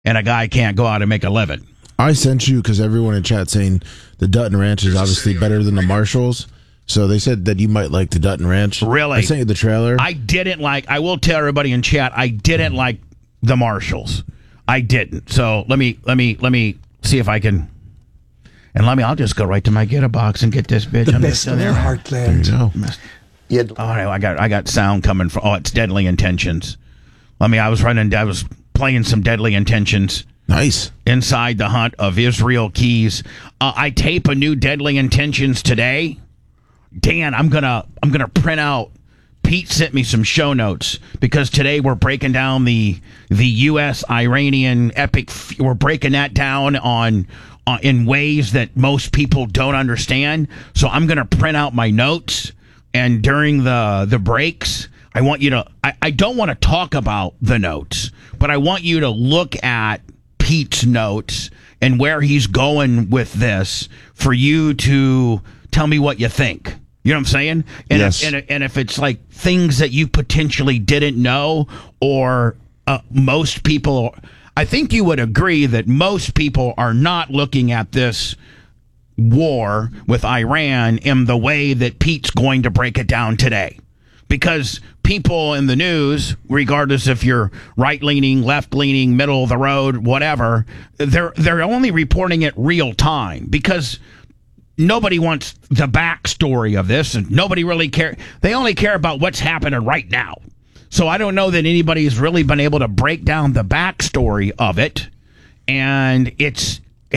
and a guy can't go out and make a living. I sent you because everyone in chat saying the Dutton Ranch is obviously better than the Marshalls. So they said that you might like the Dutton Ranch. Really? I sent you the trailer. I will tell everybody in chat, I didn't like the Marshalls. I didn't. So let me see if I can. And I'll just go right to my Get a Box and get this bitch. The best of their heartland. All right, I got sound coming from. Oh, it's Deadly Intentions. I was playing some Deadly Intentions. Nice. Inside the Hunt of Israel Keys. I tape a new Deadly Intentions today. Dan, I'm gonna print out. Pete sent me some show notes because today we're breaking down the U.S.-Iranian epic. We're breaking that down on in ways that most people don't understand. So I'm gonna print out my notes, and during the breaks, I want you to. I don't want to talk about the notes, but I want you to look at Pete's notes and where he's going with this for you to tell me what you think. You know what I'm saying? And yes. If it's like things that you potentially didn't know, or most people, I think you would agree that most people are not looking at this war with Iran in the way that Pete's going to break it down today. Because people in the news, regardless if you're right-leaning, left-leaning, middle of the road, whatever, they're only reporting it real time because nobody wants the backstory of this, and nobody really cares. They only care about what's happening right now. So I don't know that anybody's really been able to break down the backstory of it, and it's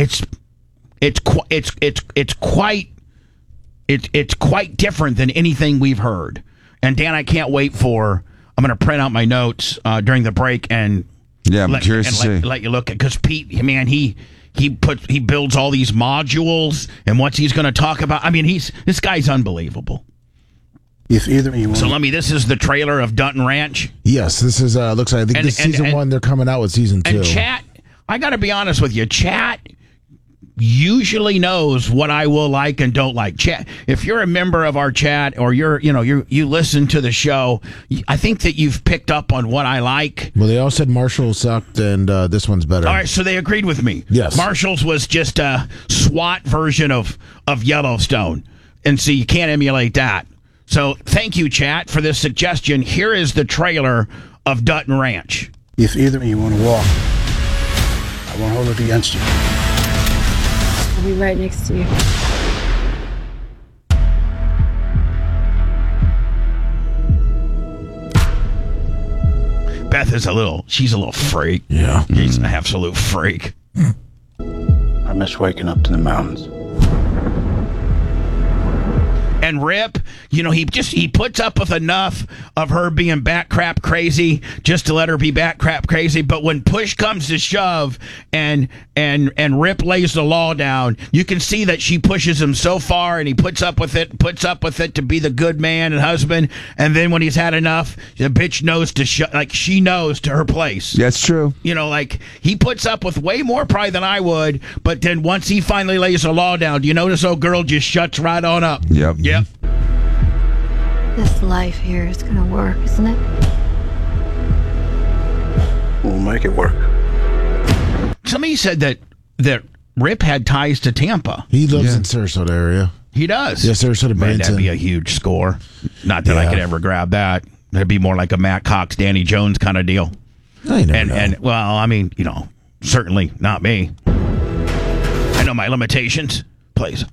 quite different than anything we've heard. And Dan, I can't wait I'm going to print out my notes during the break and I'm curious to see. Let you look at, because Pete, man, he builds all these modules and what he's going to talk about. I mean, this guy's unbelievable. If either of you want. So this is the trailer of Dutton Ranch. Yes, this is looks like I think this season 1. They're coming out with season 2. And chat, I got to be honest with you, chat usually knows what I will like and don't like. Chat, if you're a member of our chat or you listen to the show, I think that you've picked up on what I like. Well, they all said Marshall sucked and this one's better. All right, so they agreed with me. Yes. Marshall's was just a SWAT version of Yellowstone. And so you can't emulate that. So thank you, chat, for this suggestion. Here is the trailer of Dutton Ranch. If either of you want to walk, I won't hold it against you. I'll be right next to you. Beth is she's a little freak. Yeah. She's an absolute freak. I miss waking up to the mountains. And Rip, he puts up with enough of her being bat crap crazy just to let her be bat crap crazy. But when push comes to shove and Rip lays the law down, you can see that she pushes him so far, and he puts up with it to be the good man and husband. And then when he's had enough, the bitch knows she knows to her place. That's true. He puts up with way more pride than I would. But then once he finally lays the law down, do you notice old girl just shuts right on up? Yep. Yep. This life here is gonna work, isn't it? We'll make it work. Somebody said that Rip had ties to Tampa. He lives in Sarasota area. He does. Yeah, Sarasota, Man, that'd Bradenton. be a huge score. Not that I could ever grab that. That'd be more like a Matt Cox, Danny Jones kind of deal. I never know. And well, I mean, certainly not me. I know my limitations. Please.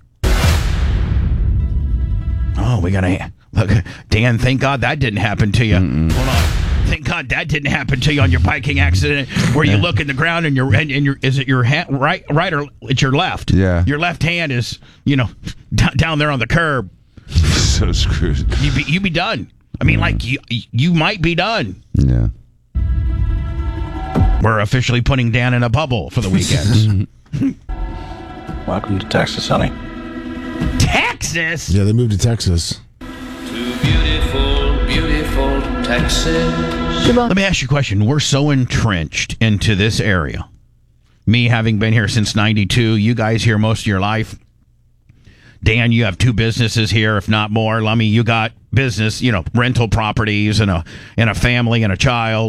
Oh, we gotta look, Dan. Thank God that didn't happen to you. Hold on. Thank God that didn't happen to you on your biking accident, where you look in the ground and is it your hand right or it's your left? Yeah. Your left hand is down there on the curb. So screwed. You be done. I mean, like you might be done. Yeah. We're officially putting Dan in a bubble for the weekends. Welcome to Texas, honey. Texas? Yeah, they moved to Texas. To beautiful, beautiful Texas. Let me ask you a question. We're so entrenched into this area. Me having been here since 92, you guys here most of your life. Dan, you have 2 businesses here, if not more. Lummy, you got business, rental properties and a family and a child.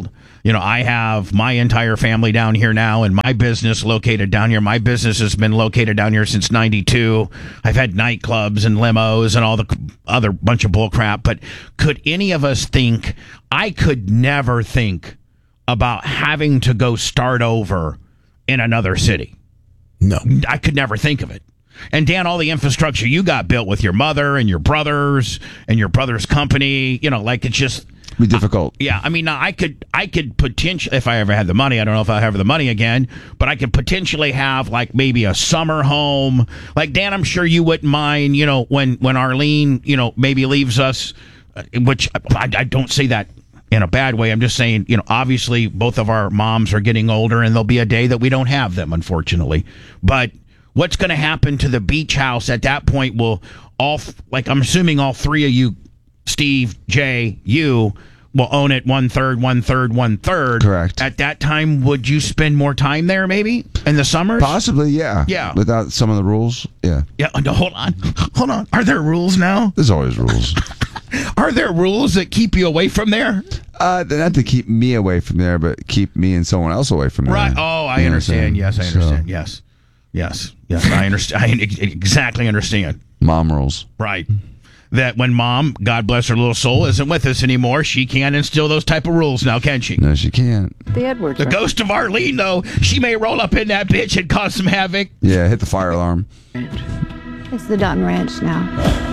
I have my entire family down here now and my business located down here. My business has been located down here since 92. I've had nightclubs and limos and all the other bunch of bull crap. But could any of us think, I could never think about having to go start over in another city. No. I could never think of it. And Dan, all the infrastructure you got built with your mother and your brothers and your brother's company, it's just Be difficult. yeah. I mean, I could potentially, if I ever had the money, I don't know if I'll have the money again, but I could potentially have like maybe a summer home. Like Dan, I'm sure you wouldn't mind, when Arlene, maybe leaves us, which I don't say that in a bad way. I'm just saying, obviously both of our moms are getting older and there'll be a day that we don't have them, unfortunately. But what's going to happen to the beach house at that point? I'm assuming all three of you, Steve, Jay, you will own it 1/3, 1/3, 1/3. Correct. At that time, would you spend more time there maybe in the summers? Possibly, yeah. Yeah. Without some of the rules, yeah. Yeah. No, hold on. Are there rules now? There's always rules. Are there rules that keep you away from there? Not to keep me away from there, but keep me and someone else away from there. Right. Oh, I You know understand. what I'm Yes, I saying? understand. Yes. I understand. I exactly understand. Mom rules. Right. That when Mom, God bless her little soul, isn't with us anymore, she can't instill those type of rules now, can she? No, she can't. The Edwards. The ghost of Arlene, though, she may roll up in that bitch and cause some havoc. Yeah, hit the fire alarm. It's the Dutton Ranch now.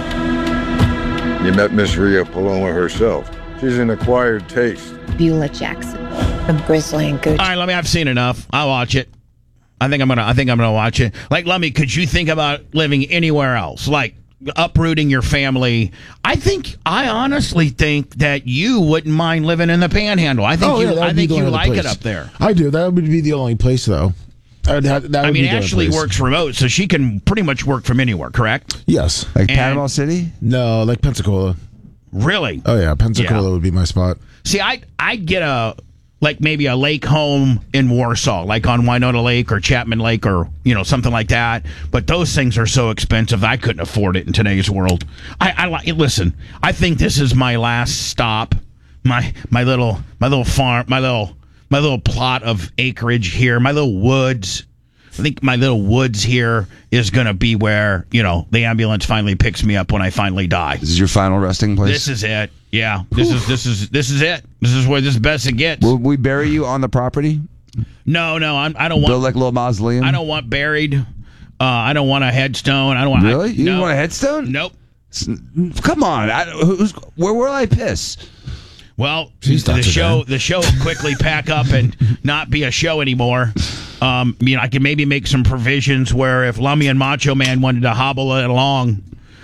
You met Miss Rhea Paloma herself. She's an acquired taste. Beulah Jackson. A grizzly and good. All right, I've seen enough. I'll watch it. I think I'm gonna watch it. Like, Lummy, could you think about living anywhere else? Like uprooting your family? I honestly think that you wouldn't mind living in the Panhandle. I think you like it up there. I do. That would be the only place, though. Ashley works remote, so she can pretty much work from anywhere, correct? Yes. Like And- Panama City? No, like Pensacola. Really? Oh, yeah. Pensacola Yeah. would be my spot. See, I'd get maybe a lake home in Warsaw, like on Winona Lake or Chapman Lake or, something like that. But those things are so expensive, I couldn't afford it in today's world. Listen, I think this is my last stop. My little farm, my little plot of acreage here, my little woods. I think my little woods here is going to be where, the ambulance finally picks me up when I finally die. This is your final resting place? This is it. Yeah. This is it. This is where this is best it gets. Will we bury you on the property? No, I don't want. Build like a little mausoleum? I don't want buried. I don't want a headstone. I don't want. Really? You no. don't want a headstone? Nope. Come on. Where will I piss? Well, Jeez, the Dr. show will quickly pack up and not be a show anymore. I can maybe make some provisions where if Lummy and Macho Man wanted to hobble it along,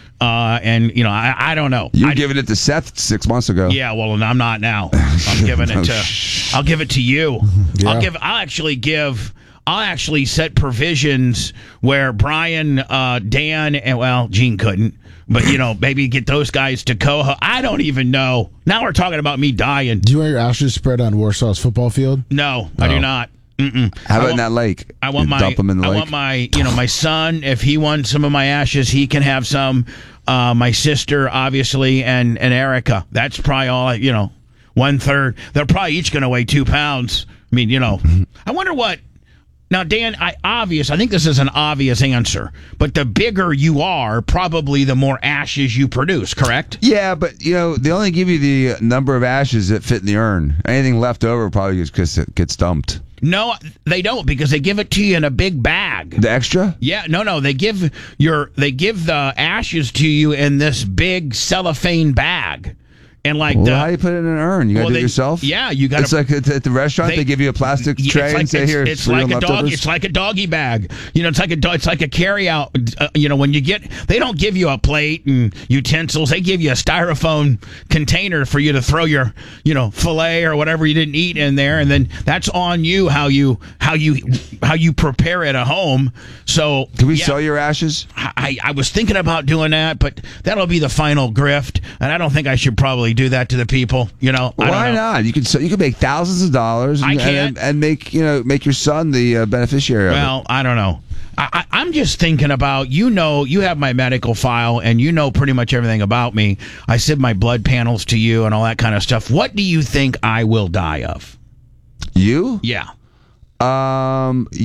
I don't know. You were giving it to Seth 6 months ago. Yeah, well, I'm not now. I'm giving it to. I'll give it to you. Yeah. I'll actually set provisions where Brian, Dan, and Gene couldn't, but maybe get those guys to co-host. I don't even know. Now we're talking about me dying. Do you want your ashes spread on Warsaw's football field? No, I do not. How about in that lake? I want You dump them in the lake? want my, my son. If he wants some of my ashes, he can have some. My sister, obviously, and Erica. That's probably all. 1/3. They're probably each going to weigh 2 pounds. I mean, I wonder what. Now, Dan, I think this is an obvious answer, but the bigger you are, probably the more ashes you produce, correct? Yeah, but they only give you the number of ashes that fit in the urn. Anything left over probably just gets dumped. No, they don't, because they give it to you in a big bag. The extra? Yeah, no. They give the ashes to you in this big cellophane bag. And How do you put it in an urn? You got to do it yourself? Yeah, you got to. It's like at the restaurant, they give you a plastic tray and say, "Here, it's for like your a dog. leftovers." It's like a doggy bag. It's like a carry out. When you get, they don't give you a plate and utensils. They give you a styrofoam container for you to throw your, fillet or whatever you didn't eat in there, and then that's on you how you prepare it at home. So can we sell your ashes? I was thinking about doing that, but that'll be the final grift, and I don't think I should probably do that to the people. Why not? You can make thousands of dollars and make your son the beneficiary of it. Well, I don't know. I'm just thinking about, you have my medical file and pretty much everything about me. I send my blood panels to you and all that kind of stuff. What do you think I will die of? You? Yeah.